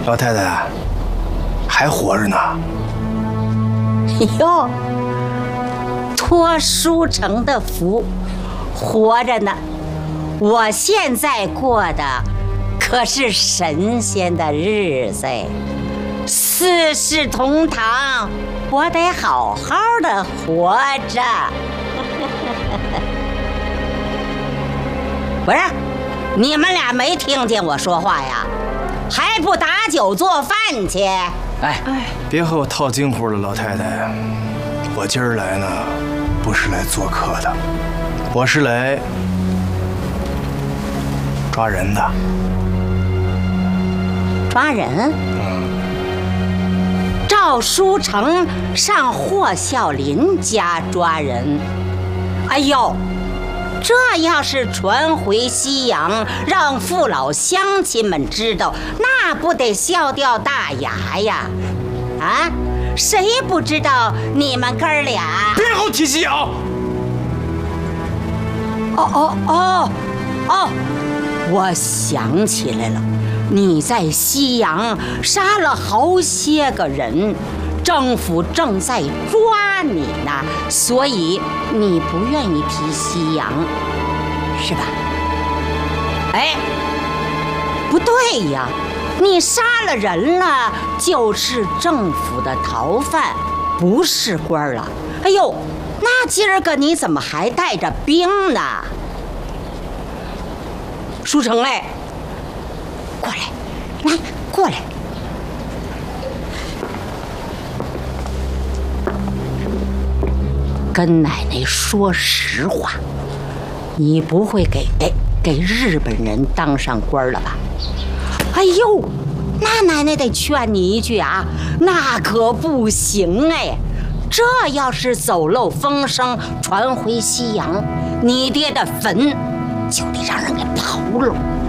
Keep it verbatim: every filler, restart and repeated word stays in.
老太太还活着呢。 哟，托书城的福，活着呢。我现在过的可是神仙的日子，四世同堂，我得好好的活着。不是，你们俩没听见我说话呀？还不打酒做饭去？ 哎哎，别和我套近乎了，老太太。我今儿来呢，不是来做客的，我是来抓人的。 抓人？嗯。赵书成上霍孝林家抓人。哎呦！这要是传回西洋，让父老乡亲们知道，那不得笑掉大牙呀！啊，谁不知道你们哥俩？ 别给我提西洋！ 哦哦哦哦，我想起来了，你在西洋杀了好些个人，政府正在抓你呢，所以你不愿意提西洋，是吧？哎，不对呀，你杀了人了，就是政府的逃犯，不是官了。哎呦，那今儿个你怎么还带着兵呢？书成嘞，过来，来，过来。跟奶奶说实话，你不会给给日本人当上官了吧？哎呦，那奶奶得劝你一句啊，那可不行哎！这要是走漏风声传回西洋，你爹的坟就得让人给刨了。